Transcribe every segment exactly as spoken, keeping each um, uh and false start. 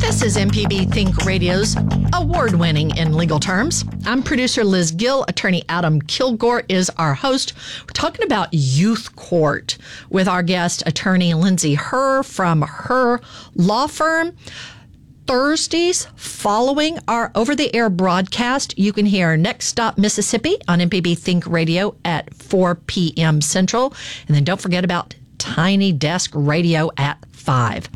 This is M P B Think Radio's award-winning in legal terms. I'm producer Liz Gill. Attorney Adam Kilgore is our host. We're talking about youth court with our guest, attorney Lindsay Herr from her law firm. Thursdays following our over-the-air broadcast, you can hear Next Stop Mississippi on M P B Think Radio at four p.m. Central. And then don't forget about Tiny Desk Radio at five.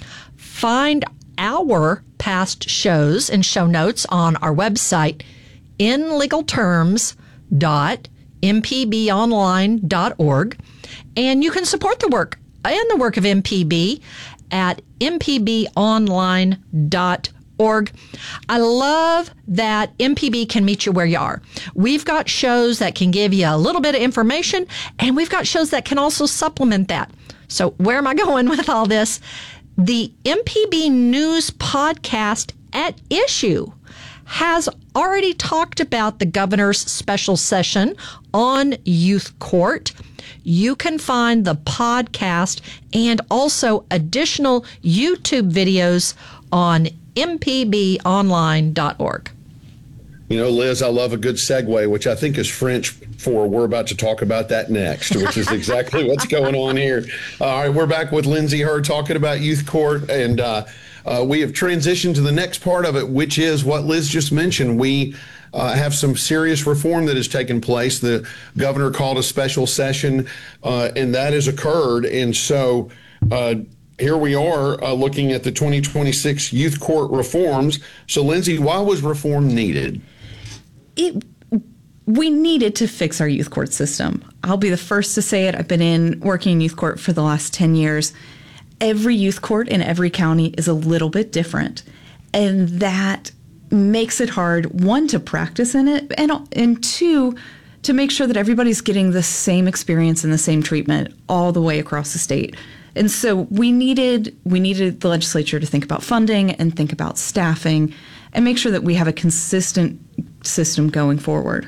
Find our past shows and show notes on our website, in legal terms dot m p b online dot org. And you can support the work and the work of M P B at m p b online dot org. I love that M P B can meet you where you are. We've got shows that can give you a little bit of information, and we've got shows that can also supplement that. So where am I going with all this? The M P B News podcast At Issue has already talked about the governor's special session on youth court. You can find the podcast and also additional YouTube videos on m p b online dot org. You know, Liz, I love a good segue, which I think is French for we're about to talk about that next, which is exactly what's going on here. All right, we're back with Lindsay Herr talking about youth court, and uh, uh, we have transitioned to the next part of it, which is what Liz just mentioned. We uh, have some serious reform that has taken place. The governor called a special session, uh, and that has occurred. And so uh, here we are uh, looking at the twenty twenty-six youth court reforms. So, Lindsay, why was reform needed? It, we needed to fix our youth court system. I'll be the first to say it. I've been in working in youth court for the last ten years. Every youth court in every county is a little bit different. And that makes it hard, one, to practice in it, and, and two, to make sure that everybody's getting the same experience and the same treatment all the way across the state. And so we needed we needed the legislature to think about funding and think about staffing and make sure that we have a consistent system going forward.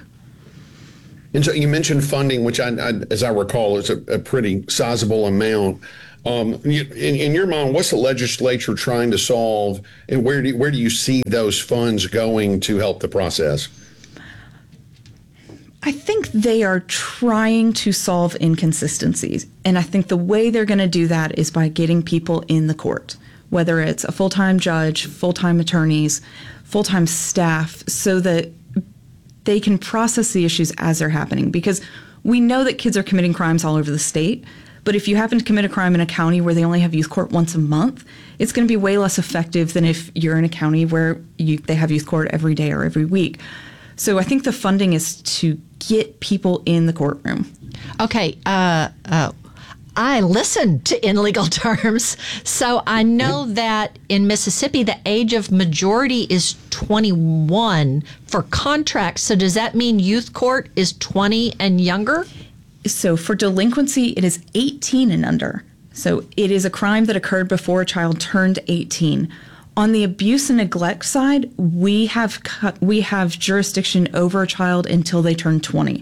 And so you mentioned funding, which I, I as I recall is a, a pretty sizable amount. Um, you, in, in your mind, what's the legislature trying to solve, and where do you, where do you see those funds going to help the process? I think they are trying to solve inconsistencies. And I think the way they're going to do that is by getting people in the court, whether it's a full-time judge, full-time attorneys, full-time staff, so that they can process the issues as they're happening. Because we know that kids are committing crimes all over the state. But if you happen to commit a crime in a county where they only have youth court once a month, it's going to be way less effective than if you're in a county where you, they have youth court every day or every week. So I think the funding is to get people in the courtroom. Okay. Uh, uh, I listened to In Legal Terms, so I know that in Mississippi, the age of majority is twenty-one for contracts. So does that mean youth court is twenty and younger? So for delinquency, it is eighteen and under. So it is a crime that occurred before a child turned eighteen. On the abuse and neglect side, we have we have jurisdiction over a child until they turn twenty.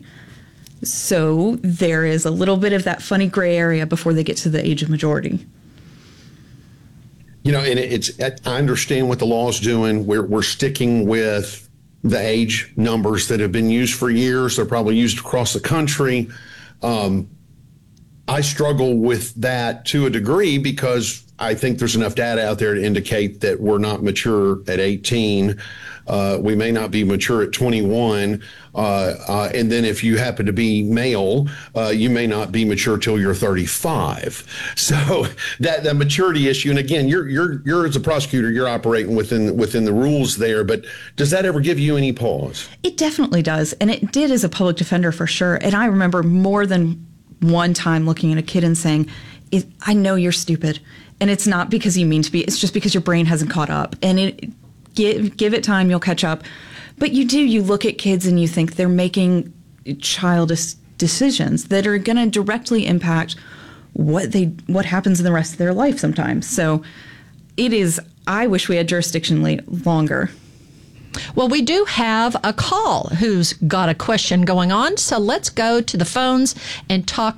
So there is a little bit of that funny gray area before they get to the age of majority. You know, and it's I understand what the law is doing. We're we're sticking with the age numbers that have been used for years. They're probably used across the country. Um, I struggle with that to a degree because I think there's enough data out there to indicate that we're not mature at eighteen. Uh, we may not be mature at twenty-one. Uh, uh, and then if you happen to be male, uh, you may not be mature till you're thirty-five. So that, that maturity issue, and again, you're, you're, you're as a prosecutor, you're operating within, within the rules there, but does that ever give you any pause? It definitely does. And it did as a public defender for sure. And I remember more than one time looking at a kid and saying, I know you're stupid. And it's not because you mean to be, it's just because your brain hasn't caught up. And it give give it time, you'll catch up. But you do, you look at kids and you think they're making childish decisions that are going to directly impact what they what happens in the rest of their life sometimes. So it is, I wish we had jurisdiction longer. Well, we do have a call who's got a question going on. So let's go to the phones and talk with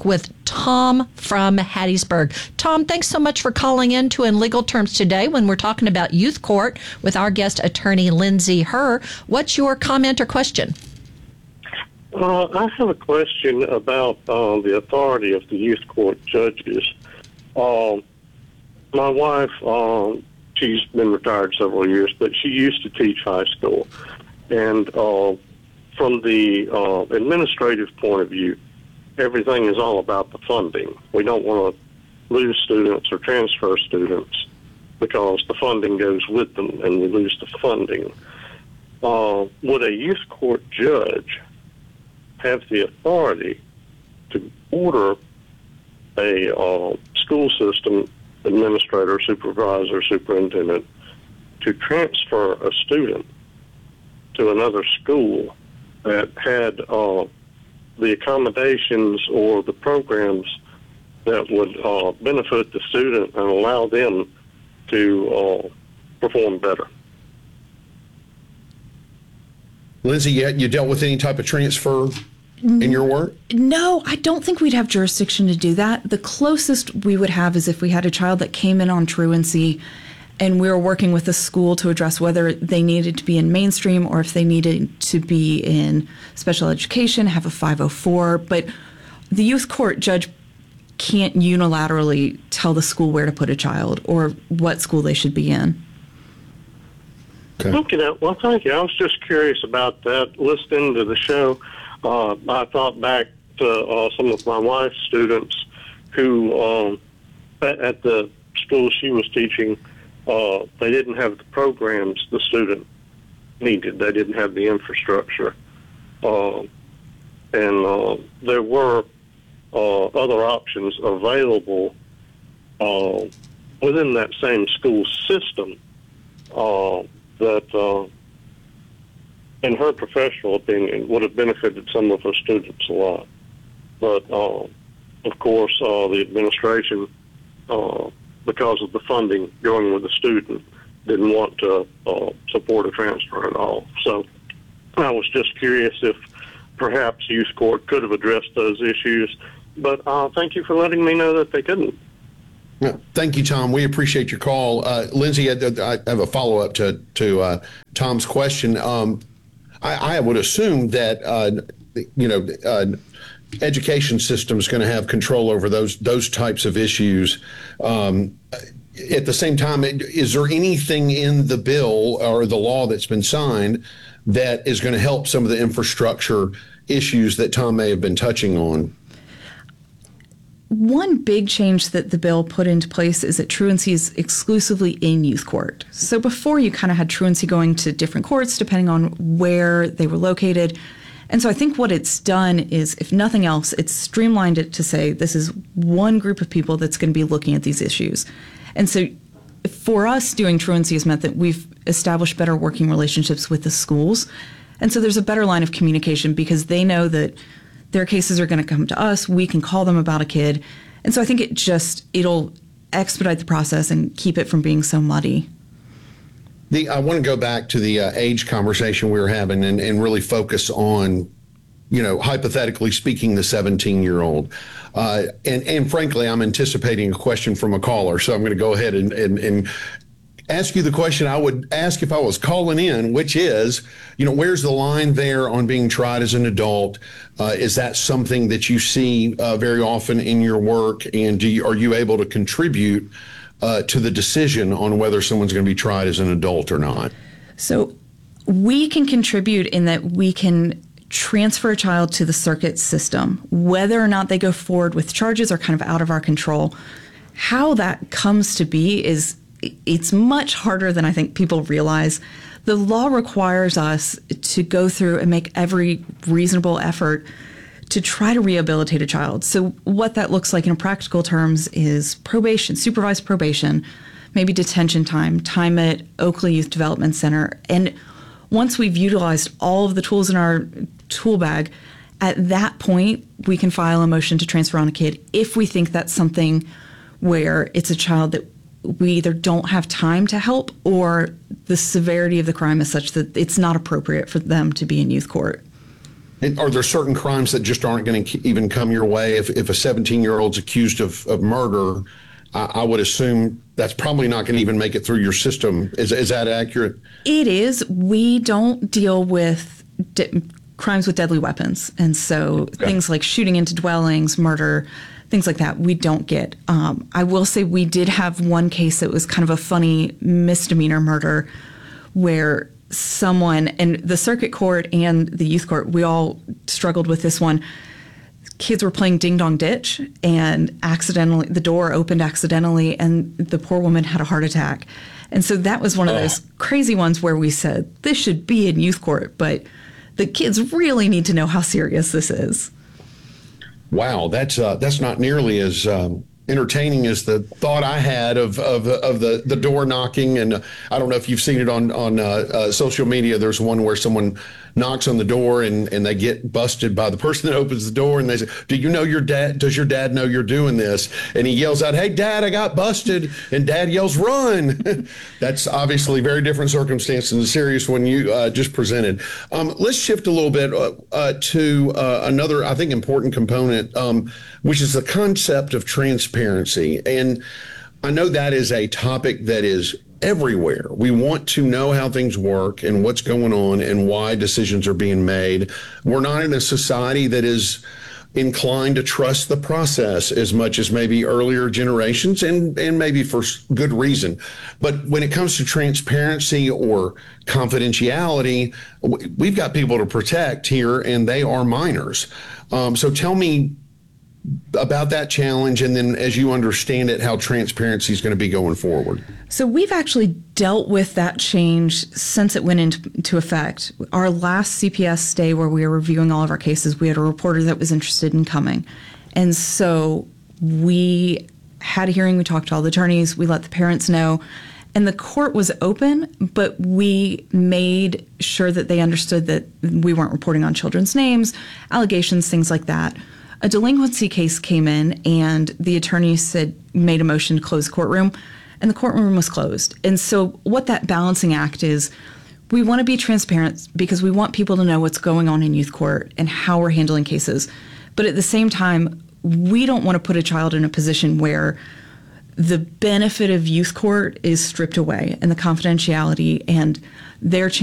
Tom from Hattiesburg. Tom, thanks so much for calling in to In Legal Terms today when we're talking about youth court with our guest attorney, Lindsay Herr. What's your comment or question? Uh, I have a question about uh, the authority of the youth court judges. Uh, my wife, uh, she's been retired several years, but she used to teach high school. And uh, from the uh, administrative point of view, everything is all about the funding. We don't want to lose students or transfer students because the funding goes with them and we lose the funding. Uh, would a youth court judge have the authority to order a uh, school system administrator, supervisor, superintendent to transfer a student to another school that had uh, the accommodations or the programs that would uh, benefit the student and allow them to uh, perform better? Lindsay, you, you dealt with any type of transfer in your work? No, I don't think we'd have jurisdiction to do that. The closest we would have is if we had a child that came in on truancy and we were working with the school to address whether they needed to be in mainstream or if they needed to be in special education, have a five oh four. But the youth court judge can't unilaterally tell the school where to put a child or what school they should be in. Okay. Okay, well, thank you. I was just curious about that. Listening to the show, uh, I thought back to uh, some of my wife's students who, um, at, at the school she was teaching, uh, they didn't have the programs the student needed. They didn't have the infrastructure. Uh, and uh, there were uh, other options available uh, within that same school system uh, that, uh, in her professional opinion, would have benefited some of her students a lot. But, uh, of course, uh, the administration, uh, because of the funding going with the student, didn't want to uh, support a transfer at all. So I was just curious if perhaps youth court could have addressed those issues. But uh, thank you for letting me know that they couldn't. Yeah, thank you, Tom. We appreciate your call. Uh, Lindsay, I, I have a follow-up to, to uh, Tom's question. Um, I, I would assume that, uh, you know, uh, education system is going to have control over those those types of issues. Um, at the same time, is there anything in the bill or the law that's been signed that is going to help some of the infrastructure issues that Tom may have been touching on? One big change that the bill put into place is that truancy is exclusively in youth court. So before, you kind of had truancy going to different courts depending on where they were located. And so I think what it's done is, if nothing else, it's streamlined it to say this is one group of people that's going to be looking at these issues. And so for us, doing truancy has meant that we've established better working relationships with the schools. And so there's a better line of communication because they know that their cases are going to come to us. We can call them about a kid. And so I think it just, it'll expedite the process and keep it from being so muddy. The, I want to go back to the uh, age conversation we were having and, and really focus on, you know, hypothetically speaking, the seventeen-year-old. Uh, and, and frankly, I'm anticipating a question from a caller, so I'm going to go ahead and, and, and ask you the question I would ask if I was calling in, which is, you know, where's the line there on being tried as an adult? Uh, is that something that you see uh, very often in your work? And do you, are you able to contribute uh, to the decision on whether someone's going to be tried as an adult or not? So we can contribute in that we can transfer a child to the circuit system. Whether or not they go forward with charges are kind of out of our control. How that comes to be is it's much harder than I think people realize. The law requires us to go through and make every reasonable effort to try to rehabilitate a child. So what that looks like in practical terms is probation, supervised probation, maybe detention time, time at Oakley Youth Development Center. And once we've utilized all of the tools in our tool bag, at that point, we can file a motion to transfer on a kid if we think that's something where it's a child that we either don't have time to help or the severity of the crime is such that it's not appropriate for them to be in youth court. And are there certain crimes that just aren't going to even come your way? If, if a seventeen-year-old's accused of, of murder, I, I would assume that's probably not going to even make it through your system. Is, is that accurate? It is. We don't deal with de- crimes with deadly weapons. And so okay. things like shooting into dwellings, murder, things like that, we don't get. Um, I will say we did have one case that was kind of a funny misdemeanor murder where someone, and the circuit court and the youth court, we all struggled with this one. Kids were playing ding dong ditch and accidentally, the door opened accidentally and the poor woman had a heart attack. And so that was one of oh. those crazy ones where we said, this should be in youth court, but the kids really need to know how serious this is. Wow, that's uh, that's not nearly as um, entertaining as the thought I had of of, of the, the door knocking. And uh, I don't know if you've seen it on on uh, uh, social media. There's one where someone knocks on the door and, and they get busted by the person that opens the door, and they say, do you know your dad? Does your dad know you're doing this? And he yells out, hey, Dad, I got busted. And Dad yells, run. That's obviously very different circumstance than the serious one you uh, just presented. Um, let's shift a little bit uh, uh, to uh, another, I think, important component, um, which is the concept of transparency. And I know that is a topic that is everywhere. We want to know how things work and what's going on and why decisions are being made. We're not in a society that is inclined to trust the process as much as maybe earlier generations, and, and maybe for good reason. But when it comes to transparency or confidentiality, we've got people to protect here, and they are minors. Um, so tell me about that challenge, and then as you understand it, how transparency is going to be going forward. So we've actually dealt with that change since it went into, into effect. Our last C P S stay where we were reviewing all of our cases, we had a reporter that was interested in coming. And so we had a hearing, we talked to all the attorneys, we let the parents know, and the court was open, but we made sure that they understood that we weren't reporting on children's names, allegations, things like that. A delinquency case came in, and the attorney said, made a motion to close the courtroom, and the courtroom was closed. And so what that balancing act is, we want to be transparent because we want people to know what's going on in youth court and how we're handling cases. But at the same time, we don't want to put a child in a position where the benefit of youth court is stripped away and the confidentiality and their